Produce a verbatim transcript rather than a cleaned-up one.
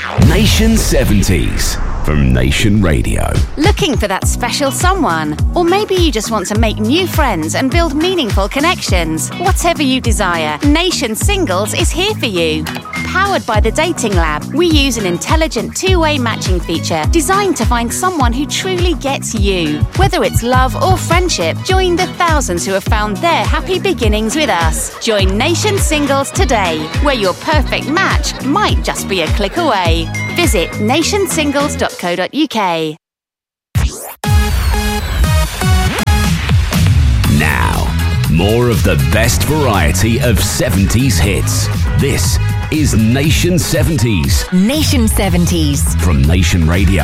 Nation seventies from Nation Radio. Looking for that special someone? Or maybe you just want to make new friends and build meaningful connections. Whatever you desire, Nation Singles is here for you. Powered by the Dating Lab, we use an intelligent two-way matching feature designed to find someone who truly gets you. Whether it's love or friendship, join the thousands who have found their happy beginnings with us. Join Nation Singles today, where your perfect match might just be a click away. Visit nation singles dot co dot uk. Now, more of the best variety of seventies hits. This is Nation seventies. Nation seventies. From Nation Radio.